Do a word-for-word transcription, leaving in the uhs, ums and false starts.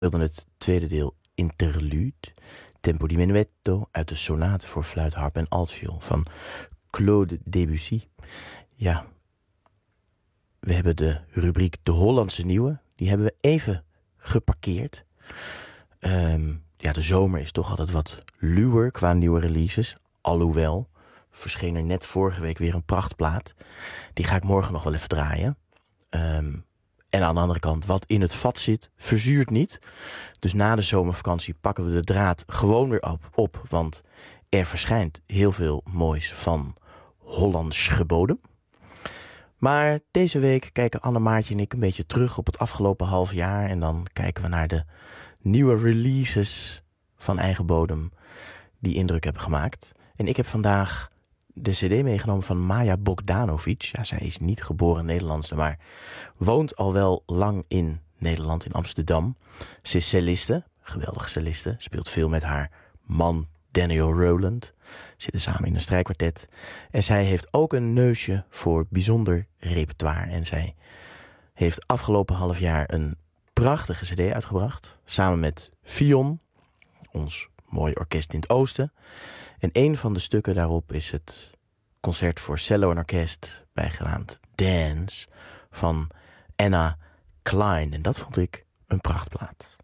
speelden het tweede deel Interlude, Tempo di Menuetto uit de sonate voor fluit, harp en altviool van Claude Debussy. Ja, we hebben de rubriek De Hollandse Nieuwe, die hebben we even geparkeerd. Um, ja, de zomer is toch altijd wat luwer qua nieuwe releases, alhoewel verscheen er net vorige week weer een prachtplaat. Die ga ik morgen nog wel even draaien. Um, en aan de andere kant, wat in het vat zit, verzuurt niet. Dus na de zomervakantie pakken we de draad gewoon weer op, op want er verschijnt heel veel moois van Hollands gebodem. Maar deze week kijken Anne, Maartje en ik een beetje terug op het afgelopen half jaar. En dan kijken we naar de nieuwe releases van eigen bodem die indruk hebben gemaakt. En ik heb vandaag de cd meegenomen van Maja Bogdanovic. Ja, zij is niet geboren Nederlandse, maar woont al wel lang in Nederland, in Amsterdam. Ze is celliste, geweldige celliste. Speelt veel met haar man Daniel Rowland. Zitten samen in een strijkkwartet. En zij heeft ook een neusje voor bijzonder repertoire. En zij heeft afgelopen half jaar een prachtige cd uitgebracht. Samen met Fion, ons mooie orkest in het oosten. En een van de stukken daarop is het concert voor cello en orkest, bijgenaamd Dance, van Anna Klein. En dat vond ik een prachtplaat.